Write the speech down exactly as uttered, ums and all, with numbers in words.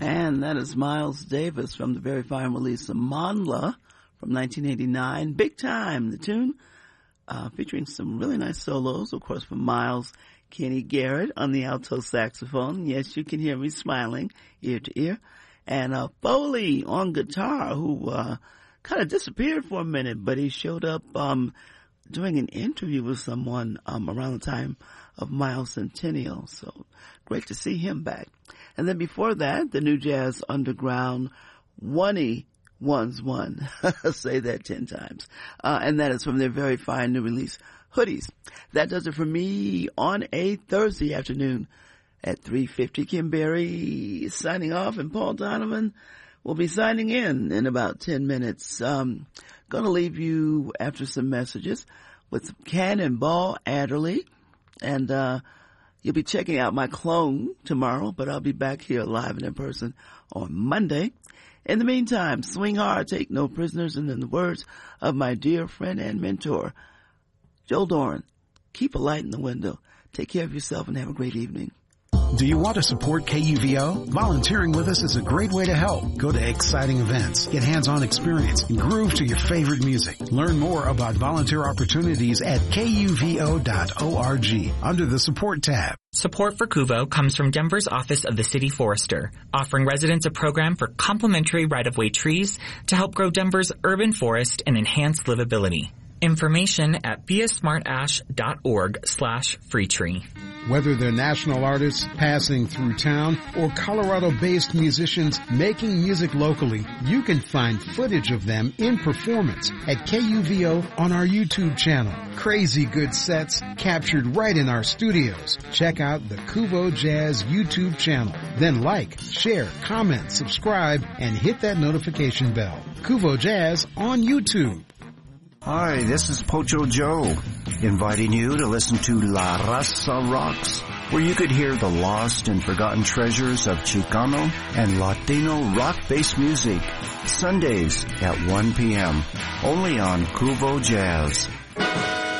And that is Miles Davis from the very fine release of Monla from nineteen eighty-nine. Big Time, the tune, uh, featuring some really nice solos, of course, from Miles, Kenny Garrett on the alto saxophone. Yes, you can hear me smiling ear to ear. And uh, Foley on guitar, who uh, kind of disappeared for a minute, but he showed up um, doing an interview with someone um, around the time of Miles' Centennial. So great to see him back. And then before that, the New Jazz Underground, One-E One's One. Say that ten times. Uh, and that is from their very fine new release, Hoodies. That does it for me on a Thursday afternoon at three fifty. Kim Berry signing off, and Paul Donovan will be signing in in about ten minutes. Um, gonna leave you after some messages with some Cannonball Adderley, and uh you'll be checking out my clone tomorrow, but I'll be back here live and in person on Monday. In the meantime, swing hard, take no prisoners, and in the words of my dear friend and mentor, Joel Doran, keep a light in the window. Take care of yourself and have a great evening. Do you want to support K U V O? Volunteering with us is a great way to help. Go to exciting events, get hands-on experience, and groove to your favorite music. Learn more about volunteer opportunities at K U V O dot org under the Support tab. Support for Kuvo comes from Denver's Office of the City Forester, offering residents a program for complimentary right-of-way trees to help grow Denver's urban forest and enhance livability. Information at beasmartash.org slash free tree. Whether they're national artists passing through town or Colorado-based musicians making music locally, you can find footage of them in performance at K U V O on our YouTube channel. Crazy good sets captured right in our studios. Check out the Kuvo Jazz YouTube channel. Then like, share, comment, subscribe, and hit that notification bell. Kuvo Jazz on YouTube. Hi, this is Pocho Joe, inviting you to listen to La Raza Rocks, where you could hear the lost and forgotten treasures of Chicano and Latino rock-based music, Sundays at one p.m., only on Kuvo Jazz.